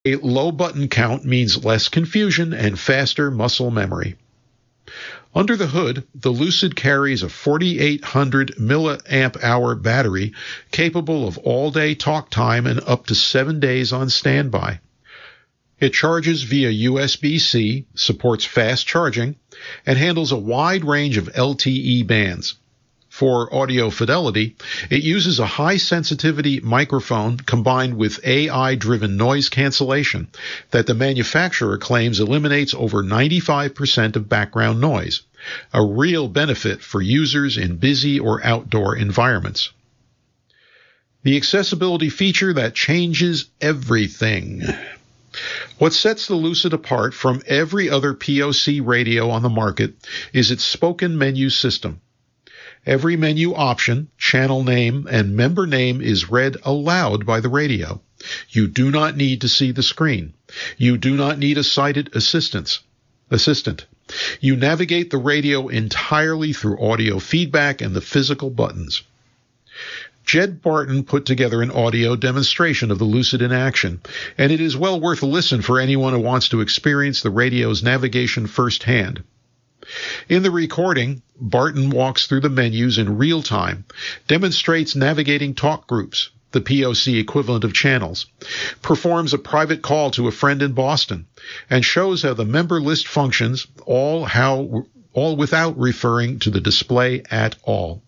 A low button count means less confusion and faster muscle memory. Under the hood, the Lucid carries a 4,800 milliamp hour battery capable of all-day talk time and up to 7 days on standby. It charges via USB-C, supports fast charging, and handles a wide range of LTE bands. For audio fidelity, it uses a high-sensitivity microphone combined with AI-driven noise cancellation that the manufacturer claims eliminates over 95% of background noise, a real benefit for users in busy or outdoor environments. The accessibility feature that changes everything. What sets the Lucid apart from every other POC radio on the market is its spoken menu system. Every menu option, channel name, and member name is read aloud by the radio. You do not need to see the screen. You do not need a sighted assistant. You navigate the radio entirely through audio feedback and the physical buttons. Jed Barton put together an audio demonstration of the Lucid in action, and it is well worth a listen for anyone who wants to experience the radio's navigation firsthand. In the recording, Barton walks through the menus in real time, demonstrates navigating talk groups, the POC equivalent of channels, performs a private call to a friend in Boston, and shows how the member list functions, all without referring to the display at all.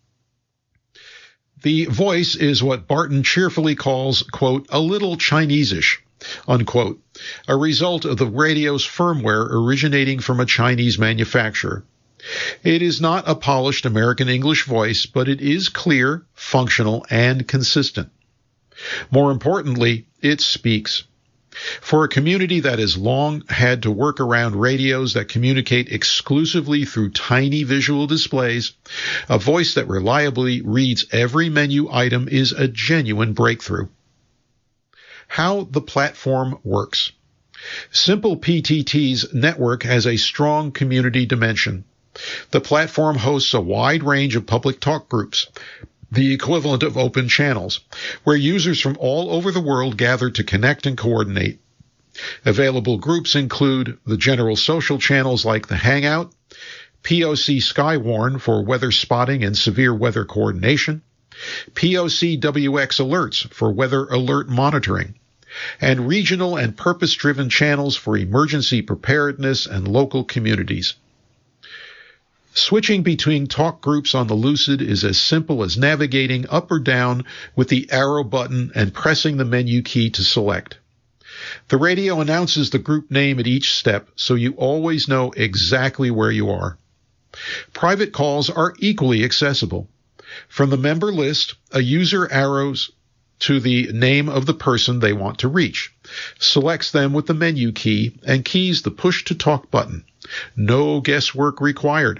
The voice is what Barton cheerfully calls, quote, a little Chinese-ish, unquote, a result of the radio's firmware originating from a Chinese manufacturer. It is not a polished American English voice, but it is clear, functional, and consistent. More importantly, it speaks. For a community that has long had to work around radios that communicate exclusively through tiny visual displays, a voice that reliably reads every menu item is a genuine breakthrough. How the platform works. Simple PTT's network has a strong community dimension. The platform hosts a wide range of public talk groups, the equivalent of open channels, where users from all over the world gather to connect and coordinate. Available groups include the general social channels like the Hangout, POC Skywarn for weather spotting and severe weather coordination, POC WX Alerts for weather alert monitoring, and regional and purpose-driven channels for emergency preparedness and local communities. Switching between talk groups on the Lucid is as simple as navigating up or down with the arrow button and pressing the menu key to select. The radio announces the group name at each step, so you always know exactly where you are. Private calls are equally accessible. From the member list, a user arrows to the name of the person they want to reach, selects them with the menu key, and keys the push-to-talk button. No guesswork required.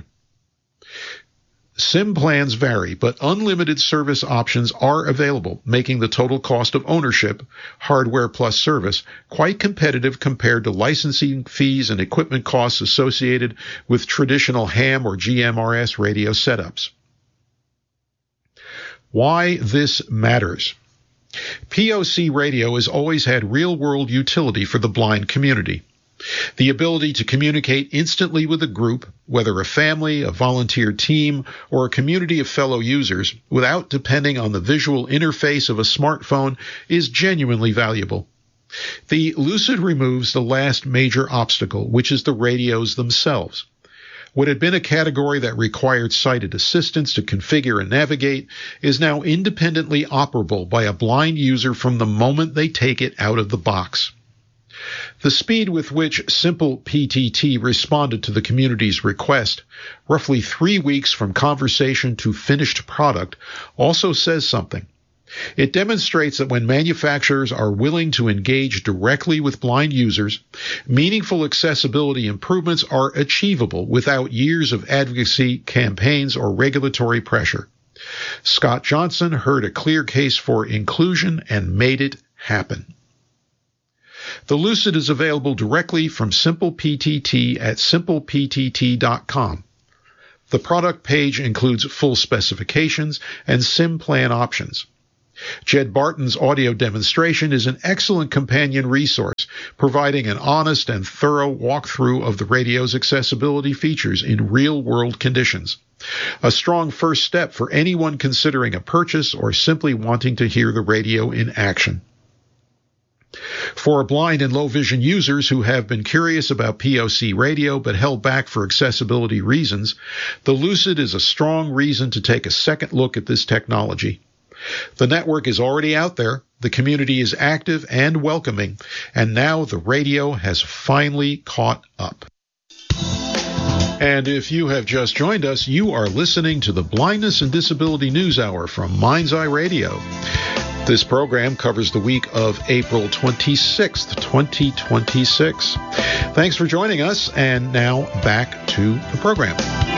SIM plans vary, but unlimited service options are available, making the total cost of ownership, hardware plus service, quite competitive compared to licensing fees and equipment costs associated with traditional ham or GMRS radio setups. Why this matters. POC radio has always had real-world utility for the blind community. The ability to communicate instantly with a group, whether a family, a volunteer team, or a community of fellow users, without depending on the visual interface of a smartphone is genuinely valuable. The Lucid removes the last major obstacle, which is the radios themselves. What had been a category that required sighted assistance to configure and navigate is now independently operable by a blind user from the moment they take it out of the box. The speed with which Simple PTT responded to the community's request, roughly 3 weeks from conversation to finished product, also says something. It demonstrates that when manufacturers are willing to engage directly with blind users, meaningful accessibility improvements are achievable without years of advocacy campaigns or regulatory pressure. Scott Johnson heard a clear case for inclusion and made it happen. The Lucid is available directly from Simple PTT at simpleptt.com. The product page includes full specifications and SIM plan options. Jed Barton's audio demonstration is an excellent companion resource, providing an honest and thorough walkthrough of the radio's accessibility features in real-world conditions. A strong first step for anyone considering a purchase or simply wanting to hear the radio in action. For blind and low vision users who have been curious about POC radio but held back for accessibility reasons, the Lucid is a strong reason to take a second look at this technology. The network is already out there, the community is active and welcoming, and now the radio has finally caught up. And if you have just joined us, you are listening to the Blindness and Disability News Hour from Mind's Eye Radio. This program covers the week of April 26th, 2026. Thanks for joining us, and now back to the program.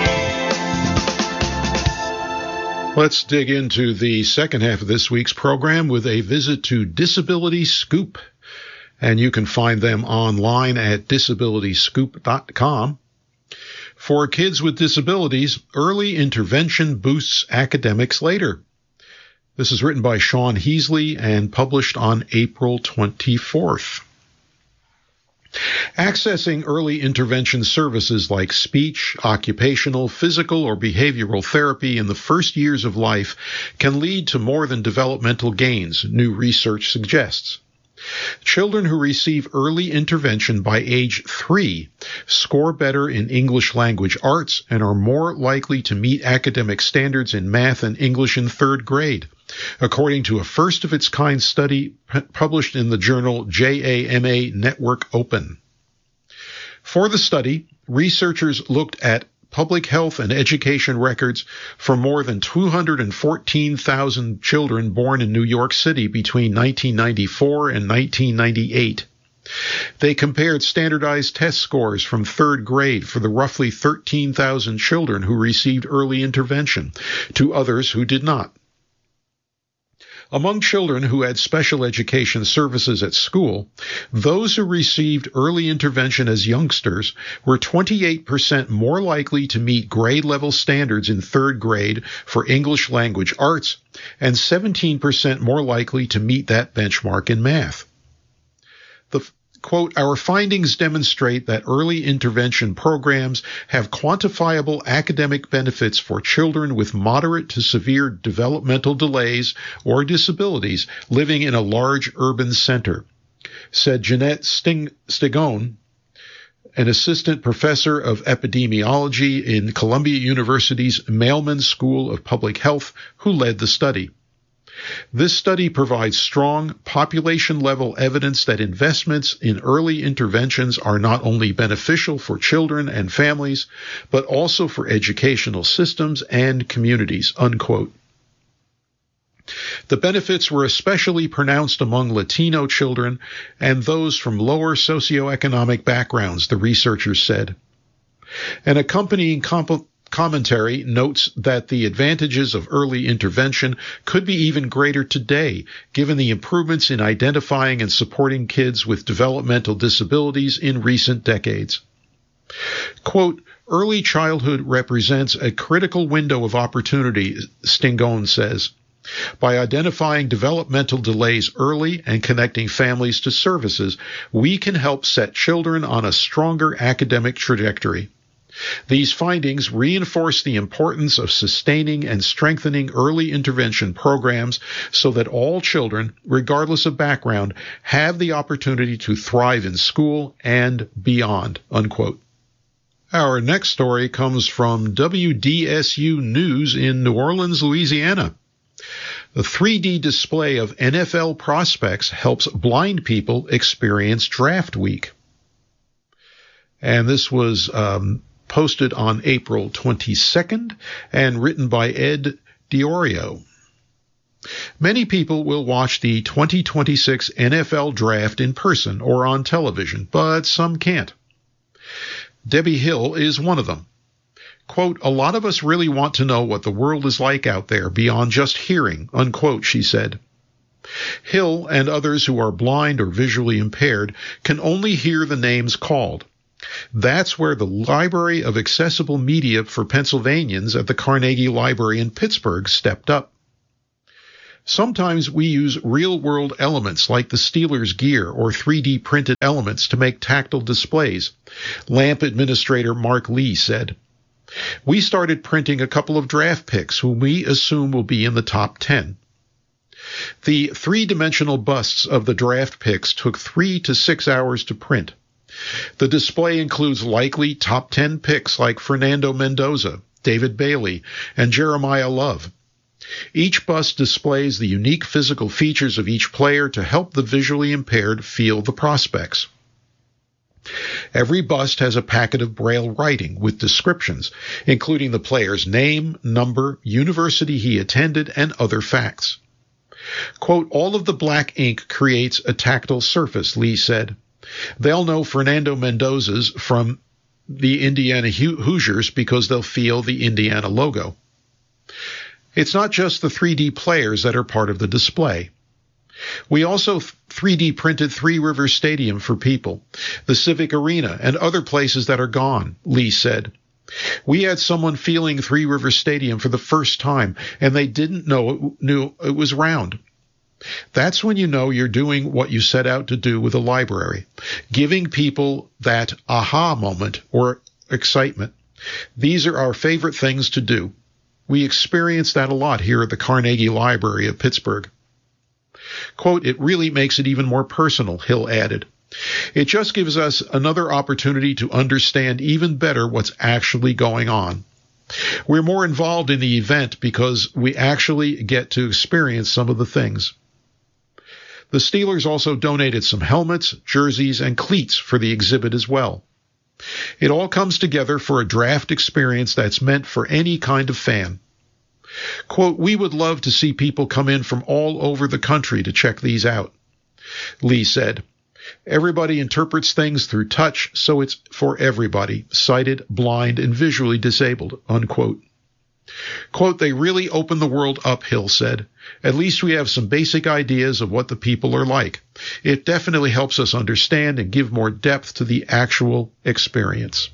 Let's dig into the second half of this week's program with a visit to Disability Scoop. And you can find them online at disabilityscoop.com. For kids with disabilities, early intervention boosts academics later. This is written by Sean Heasley and published on April 24th. Accessing early intervention services like speech, occupational, physical, or behavioral therapy in the first years of life can lead to more than developmental gains, new research suggests. Children who receive early intervention by age 3 score better in English language arts and are more likely to meet academic standards in math and English in third grade, according to a first-of-its-kind study published in the journal JAMA Network Open. For the study, researchers looked at public health and education records for more than 214,000 children born in New York City between 1994 and 1998. They compared standardized test scores from third grade for the roughly 13,000 children who received early intervention to others who did not. Among children who had special education services at school, those who received early intervention as youngsters were 28% more likely to meet grade-level standards in third grade for English language arts and 17% more likely to meet that benchmark in math. Quote, our findings demonstrate that early intervention programs have quantifiable academic benefits for children with moderate to severe developmental delays or disabilities living in a large urban center, said Jeanette Stigone, an assistant professor of epidemiology in Columbia University's Mailman School of Public Health, who led the study. This study provides strong population-level evidence that investments in early interventions are not only beneficial for children and families, but also for educational systems and communities, unquote. The benefits were especially pronounced among Latino children and those from lower socioeconomic backgrounds, the researchers said. An accompanying commentary notes that the advantages of early intervention could be even greater today, given the improvements in identifying and supporting kids with developmental disabilities in recent decades. Quote, early childhood represents a critical window of opportunity, Stingone says. By identifying developmental delays early and connecting families to services, we can help set children on a stronger academic trajectory. These findings reinforce the importance of sustaining and strengthening early intervention programs so that all children, regardless of background, have the opportunity to thrive in school and beyond, unquote. Our next story comes from WDSU News in New Orleans, Louisiana. The 3D display of NFL prospects helps blind people experience draft week. And this was posted on April 22nd and written by Ed Diorio. Many people will watch the 2026 NFL draft in person or on television, but some can't. Debbie Hill is one of them. Quote, a lot of us really want to know what the world is like out there beyond just hearing, unquote, she said. Hill and others who are blind or visually impaired can only hear the names called. That's where the Library of Accessible Media for Pennsylvanians at the Carnegie Library in Pittsburgh stepped up. Sometimes we use real-world elements like the Steelers gear or 3D printed elements to make tactile displays, LAMP administrator Mark Lee said. We started printing a couple of draft picks whom we assume will be in the top 10. The three-dimensional busts of the draft picks took 3 to 6 hours to print. The display includes likely top 10 picks like Fernando Mendoza, David Bailey, and Jeremiah Love. Each bust displays the unique physical features of each player to help the visually impaired feel the prospects. Every bust has a packet of Braille writing with descriptions, including the player's name, number, university he attended, and other facts. Quote, all of the black ink creates a tactile surface, Lee said. They'll know Fernando Mendoza's from the Indiana Hoosiers because they'll feel the Indiana logo. It's not just the 3D players that are part of the display. We also 3D printed Three Rivers Stadium for people, the Civic Arena, and other places that are gone, Lee said. We had someone feeling Three Rivers Stadium for the first time, and they didn't know it was round. That's when you know you're doing what you set out to do with a library, giving people that aha moment or excitement. These are our favorite things to do. We experience that a lot here at the Carnegie Library of Pittsburgh. Quote, it really makes it even more personal, Hill added. It just gives us another opportunity to understand even better what's actually going on. We're more involved in the event because we actually get to experience some of the things. The Steelers also donated some helmets, jerseys, and cleats for the exhibit as well. It all comes together for a draft experience that's meant for any kind of fan. Quote, we would love to see people come in from all over the country to check these out, Lee said. Everybody interprets things through touch, so it's for everybody, sighted, blind, and visually disabled, unquote. Quote, they really open the world up, Hill said. At least we have some basic ideas of what the people are like. It definitely helps us understand and give more depth to the actual experience.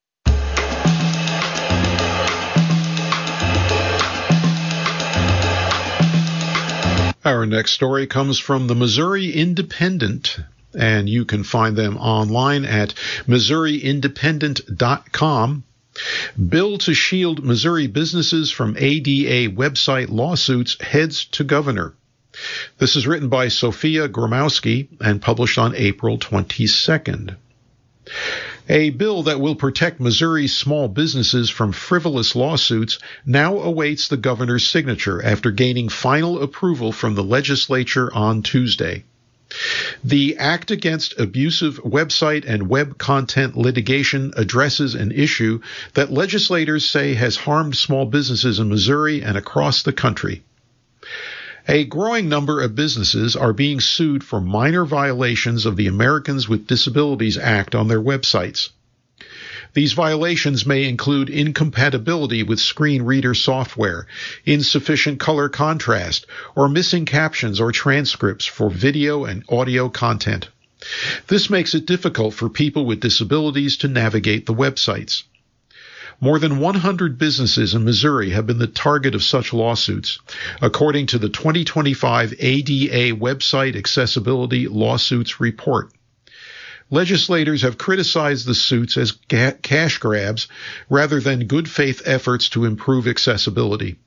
Our next story comes from the Missouri Independent, and you can find them online at MissouriIndependent.com. Bill to shield Missouri businesses from ADA website lawsuits heads to governor. This is written by Sophia Gromowski and published on April 22nd. A bill that will protect Missouri's small businesses from frivolous lawsuits now awaits the governor's signature after gaining final approval from the legislature on Tuesday. The Act Against Abusive Website and Web Content Litigation addresses an issue that legislators say has harmed small businesses in Missouri and across the country. A growing number of businesses are being sued for minor violations of the Americans with Disabilities Act on their websites. These violations may include incompatibility with screen reader software, insufficient color contrast, or missing captions or transcripts for video and audio content. This makes it difficult for people with disabilities to navigate the websites. More than 100 businesses in Missouri have been the target of such lawsuits, according to the 2025 ADA Website Accessibility Lawsuits Report. Legislators have criticized the suits as cash grabs rather than good faith efforts to improve accessibility.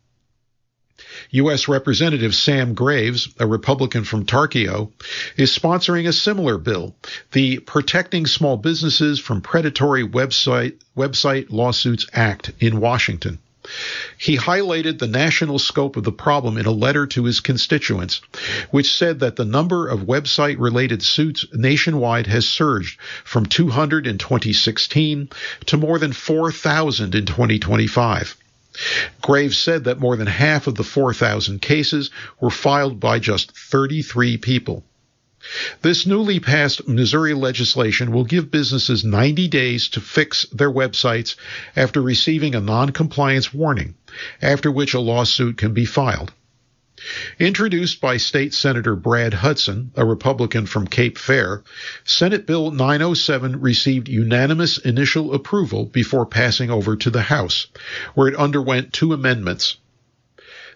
U.S. Representative Sam Graves, a Republican from Tarkio, is sponsoring a similar bill, the Protecting Small Businesses from Predatory Website Lawsuits Act in Washington. He highlighted the national scope of the problem in a letter to his constituents, which said that the number of website-related suits nationwide has surged from 200 in 2016 to more than 4,000 in 2025. Graves said that more than half of the 4,000 cases were filed by just 33 people. This newly passed Missouri legislation will give businesses 90 days to fix their websites after receiving a non-compliance warning, after which a lawsuit can be filed. Introduced by State Senator Brad Hudson, a Republican from Cape Fear, Senate Bill 907 received unanimous initial approval before passing over to the House, where it underwent 2 amendments.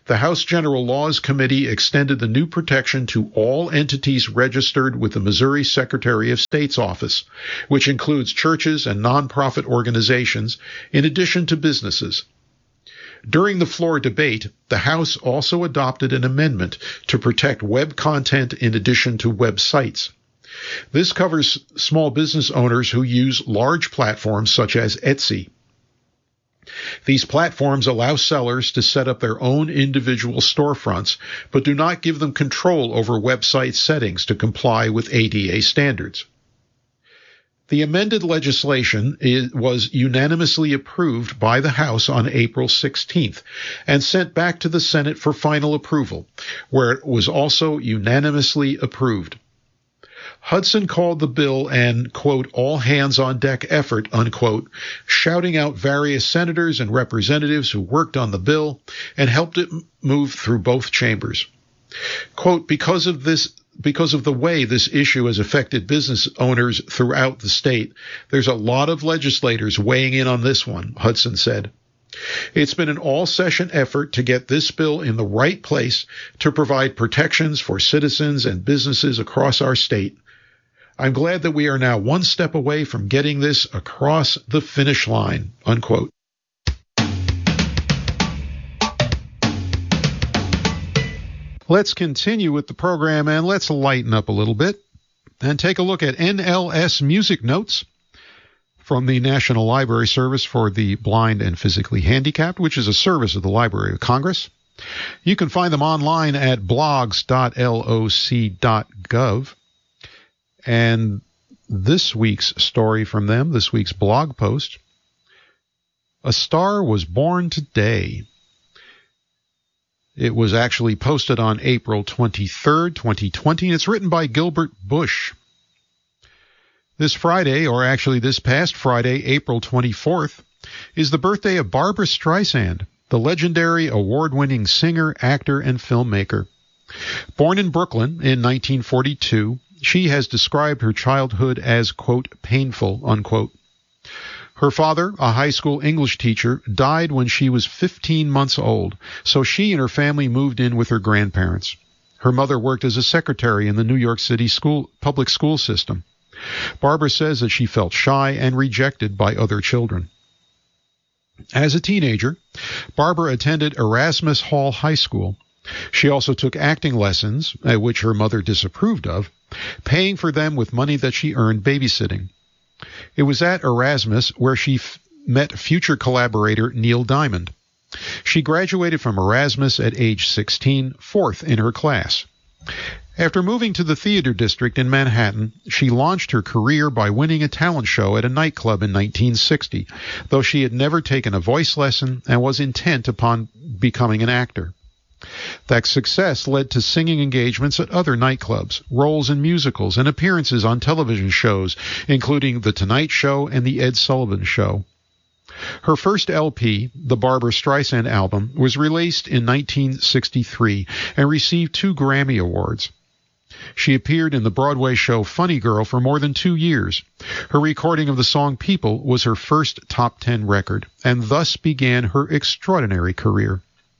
The House General Laws Committee extended the new protection to all entities registered with the Missouri Secretary of State's office, which includes churches and nonprofit organizations, in addition to businesses. During the floor debate, the House also adopted an amendment to protect web content in addition to websites. This covers small business owners who use large platforms such as Etsy. These platforms allow sellers to set up their own individual storefronts, but do not give them control over website settings to comply with ADA standards. The amended legislation was unanimously approved by the House on April 16th and sent back to the Senate for final approval, where it was also unanimously approved. Hudson called the bill an, quote, all-hands-on-deck effort, unquote, shouting out various senators and representatives who worked on the bill and helped it move through both chambers. Quote, because of the way this issue has affected business owners throughout the state, there's a lot of legislators weighing in on this one, Hudson said. It's been an all-session effort to get this bill in the right place to provide protections for citizens and businesses across our state. I'm glad that we are now one step away from getting this across the finish line, unquote. Let's continue with the program and let's lighten up a little bit and take a look at NLS Music Notes from the National Library Service for the Blind and Physically Handicapped, which is a service of the Library of Congress. You can find them online at blogs.loc.gov. And this week's story from them, this week's blog post, A Star Was Born Today. It was actually posted on April 23rd, 2020, and it's written by Gilbert Bush. This Friday, or actually this past Friday, April 24th, is the birthday of Barbra Streisand, the legendary award-winning singer, actor, and filmmaker. Born in Brooklyn in 1942, she has described her childhood as, quote, painful, unquote. Her father, a high school English teacher, died when she was 15 months old, so she and her family moved in with her grandparents. Her mother worked as a secretary in the New York City public school system. Barbra says that she felt shy and rejected by other children. As a teenager, Barbra attended Erasmus Hall High School. She also took acting lessons, which her mother disapproved of, paying for them with money that she earned babysitting. It was at Erasmus where she met future collaborator Neil Diamond. She graduated from Erasmus at age 16, fourth in her class. After moving to the theater district in Manhattan, she launched her career by winning a talent show at a nightclub in 1960, though she had never taken a voice lesson and was intent upon becoming an actor. That success led to singing engagements at other nightclubs, roles in musicals, and appearances on television shows, including The Tonight Show and The Ed Sullivan Show. Her first LP, the Barbra Streisand album, was released in 1963 and received 2 Grammy Awards. She appeared in the Broadway show Funny Girl for more than 2 years. Her recording of the song People was her first top 10 record, and thus began her extraordinary career.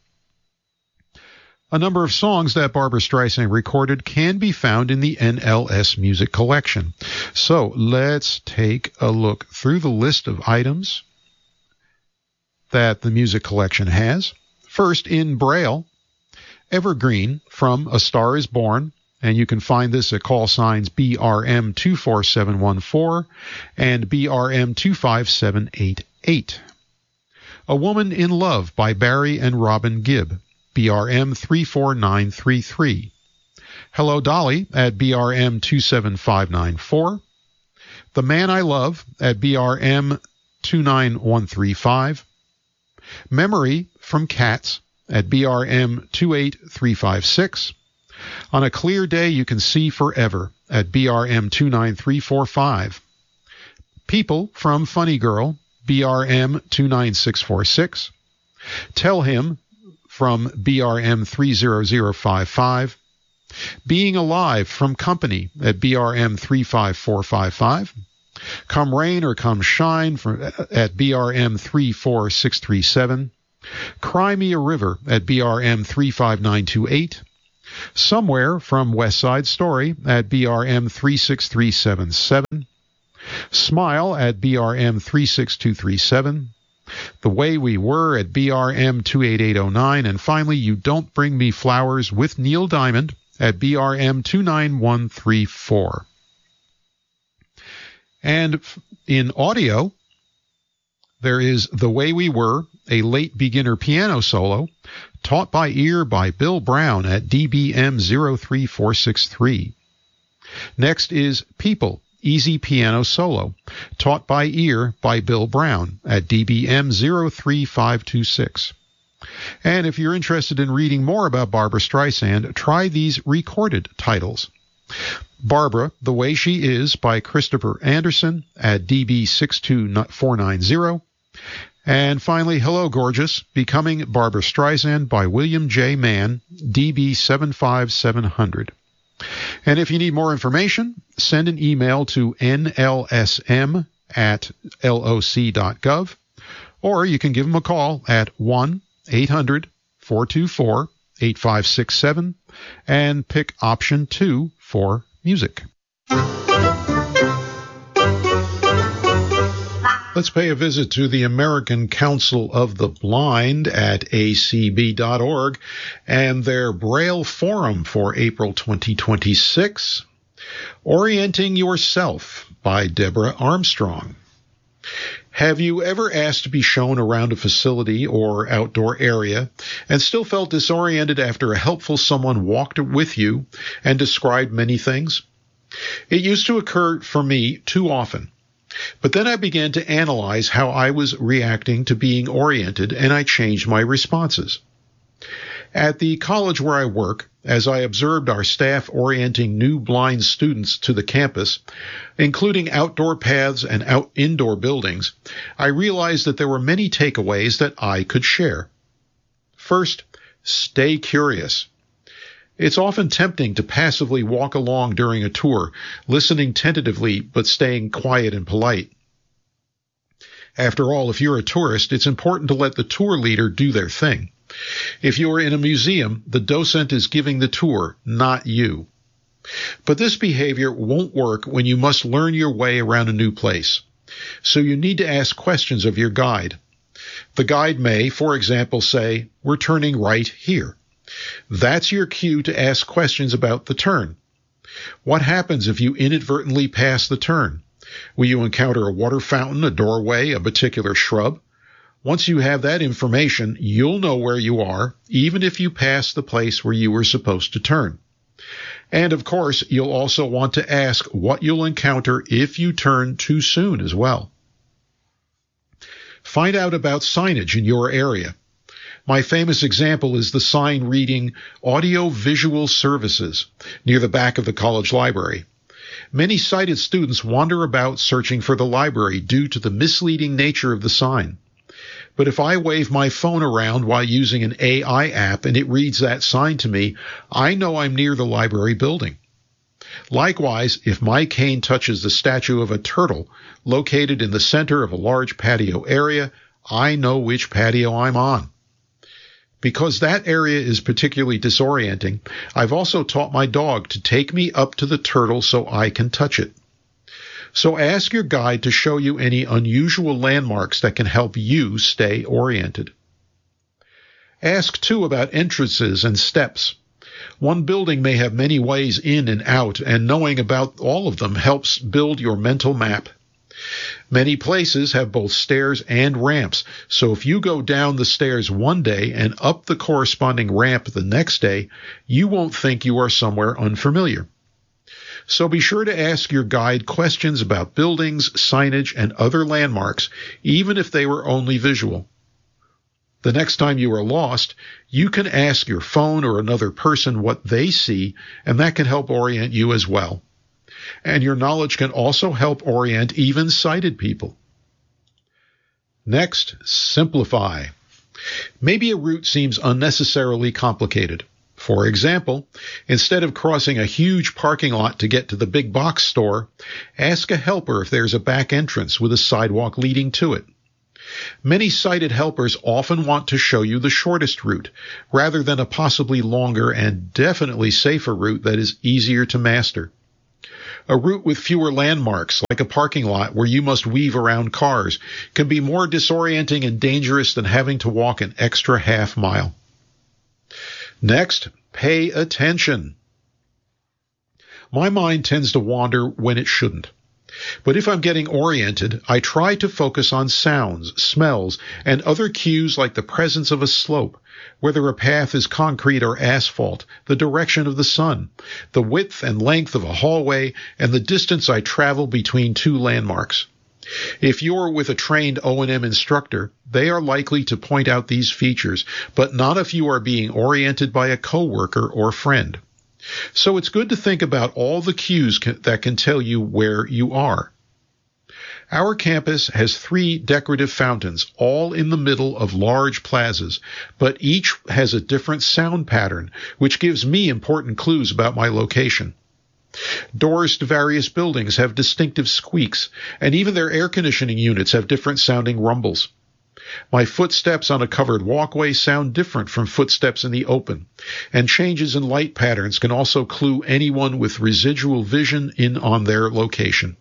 A number of songs that Barbra Streisand recorded can be found in the NLS Music Collection. So let's take a look through the list of items that the music collection has. First, in Braille, Evergreen from A Star Is Born, and you can find this at call signs BRM 24714 and BRM 25788. A Woman in Love by Barry and Robin Gibb, BRM 34933. Hello Dolly at BRM 27594. The Man I Love at BRM 29135. Memory from Cats at BRM 28356. On a Clear Day You Can See Forever at BRM 29345. People from Funny Girl, BRM 29646. Tell Him from BRM 30055. Being Alive from Company at BRM 35455. Come Rain or Come Shine at BRM 34637. Cry Me a River at BRM 35928. Somewhere from West Side Story at BRM 36377. Smile at BRM 36237. The Way We Were at BRM 28809. And finally, You Don't Bring Me Flowers with Neil Diamond at BRM 29134. And in audio, there is The Way We Were, a late beginner piano solo, taught by ear by Bill Brown at DBM 03463. Next is People, easy piano solo, taught by ear by Bill Brown at DBM 03526. And if you're interested in reading more about Barbra Streisand, try these recorded titles. Barbara, The Way She Is by Christopher Anderson at DB 62490. And finally, Hello Gorgeous, Becoming Barbra Streisand by William J. Mann, DB 75700. And if you need more information, send an email to nlsm@loc.gov, or you can give them a call at 1-800-424-8567 and pick option 2 for music. Let's pay a visit to the American Council of the Blind at acb.org and their Braille Forum for April 2026, Orienting Yourself by Deborah Armstrong. Have you ever asked to be shown around a facility or outdoor area and still felt disoriented after a helpful someone walked with you and described many things? It used to occur for me too often. But then I began to analyze how I was reacting to being oriented, and I changed my responses. At the college where I work, as I observed our staff orienting new blind students to the campus, including outdoor paths and indoor buildings, I realized that there were many takeaways that I could share. First, stay curious. It's often tempting to passively walk along during a tour, listening tentatively but staying quiet and polite. After all, if you're a tourist, it's important to let the tour leader do their thing. If you're in a museum, the docent is giving the tour, not you. But this behavior won't work when you must learn your way around a new place. So you need to ask questions of your guide. The guide may, for example, say, "We're turning right here." That's your cue to ask questions about the turn. What happens if you inadvertently pass the turn? Will you encounter a water fountain, a doorway, a particular shrub? Once you have that information, you'll know where you are, even if you pass the place where you were supposed to turn. And of course, you'll also want to ask what you'll encounter if you turn too soon as well. Find out about signage in your area. My famous example is the sign reading Audio-Visual Services near the back of the college library. Many sighted students wander about searching for the library due to the misleading nature of the sign. But if I wave my phone around while using an AI app and it reads that sign to me, I know I'm near the library building. Likewise, if my cane touches the statue of a turtle located in the center of a large patio area, I know which patio I'm on. Because that area is particularly disorienting, I've also taught my dog to take me up to the turtle so I can touch it. So ask your guide to show you any unusual landmarks that can help you stay oriented. Ask, too, about entrances and steps. One building may have many ways in and out, and knowing about all of them helps build your mental map. Many places have both stairs and ramps, so if you go down the stairs one day and up the corresponding ramp the next day, you won't think you are somewhere unfamiliar. So be sure to ask your guide questions about buildings, signage, and other landmarks, even if they were only visual. The next time you are lost, you can ask your phone or another person what they see, and that can help orient you as well. And your knowledge can also help orient even sighted people. Next, simplify. Maybe a route seems unnecessarily complicated. For example, instead of crossing a huge parking lot to get to the big box store, ask a helper if there's a back entrance with a sidewalk leading to it. Many sighted helpers often want to show you the shortest route, rather than a possibly longer and definitely safer route that is easier to master. A route with fewer landmarks, like a parking lot where you must weave around cars, can be more disorienting and dangerous than having to walk an extra half mile. Next, pay attention. My mind tends to wander when it shouldn't. But if I'm getting oriented, I try to focus on sounds, smells, and other cues like the presence of a slope, whether a path is concrete or asphalt, the direction of the sun, the width and length of a hallway, and the distance I travel between two landmarks. If you're with a trained O&M instructor, they are likely to point out these features, but not if you are being oriented by a coworker or friend. So it's good to think about all the cues that can tell you where you are. Our campus has 3 decorative fountains, all in the middle of large plazas, but each has a different sound pattern, which gives me important clues about my location. Doors to various buildings have distinctive squeaks, and even their air conditioning units have different sounding rumbles. My footsteps on a covered walkway sound different from footsteps in the open, and changes in light patterns can also clue anyone with residual vision in on their location.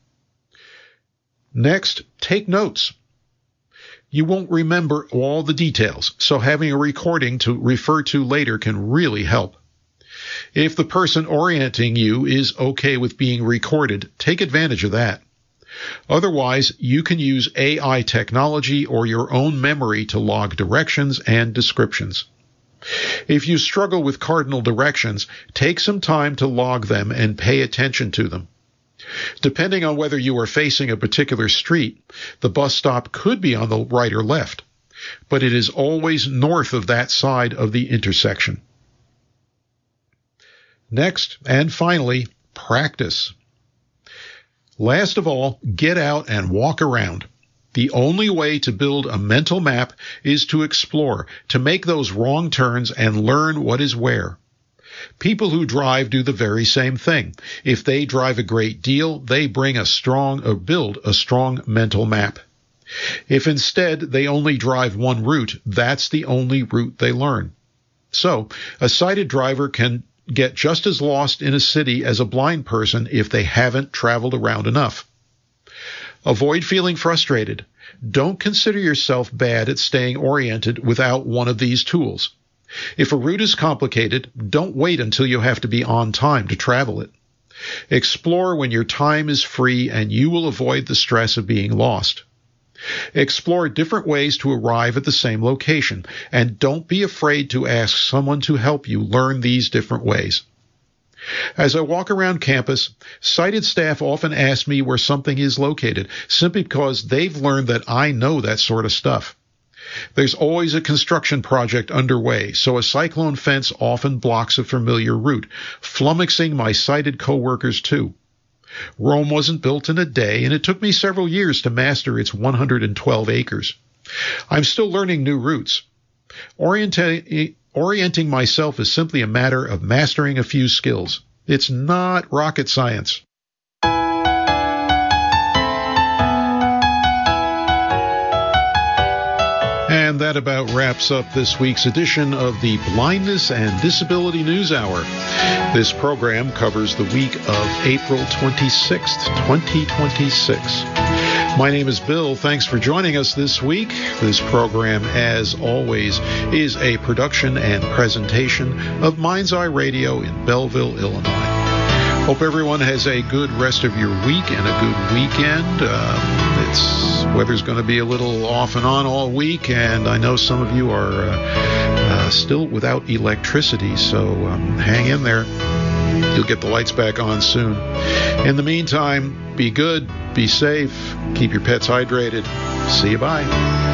Next, take notes. You won't remember all the details, so having a recording to refer to later can really help. If the person orienting you is okay with being recorded, take advantage of that. Otherwise, you can use AI technology or your own memory to log directions and descriptions. If you struggle with cardinal directions, take some time to log them and pay attention to them. Depending on whether you are facing a particular street, the bus stop could be on the right or left, but it is always north of that side of the intersection. Next, and finally, practice. Last of all, get out and walk around. The only way to build a mental map is to explore, to make those wrong turns and learn what is where. People who drive do the very same thing. If they drive a great deal, they build a strong mental map. If instead they only drive one route, that's the only route they learn. So, a sighted driver can get just as lost in a city as a blind person if they haven't traveled around enough. Avoid feeling frustrated. Don't consider yourself bad at staying oriented without one of these tools. If a route is complicated, don't wait until you have to be on time to travel it. Explore when your time is free and you will avoid the stress of being lost. Explore different ways to arrive at the same location, and don't be afraid to ask someone to help you learn these different ways. As I walk around campus, sighted staff often ask me where something is located, simply because they've learned that I know that sort of stuff. There's always a construction project underway, so a cyclone fence often blocks a familiar route, flummoxing my sighted coworkers too. Rome wasn't built in a day, and it took me several years to master its 112 acres. I'm still learning new routes. Orienting myself is simply a matter of mastering a few skills. It's not rocket science. And that about wraps up this week's edition of the Blindness and Disability News Hour. This program covers the week of April 26th, 2026. My name is Bill. Thanks for joining us this week. This program, as always, is a production and presentation of Mind's Eye Radio in Belleville, Illinois. Hope everyone has a good rest of your week and a good weekend. Weather's going to be a little off and on all week, and I know some of you are still without electricity, so hang in there. You'll get the lights back on soon. In the meantime, be good, be safe, keep your pets hydrated. See you, bye.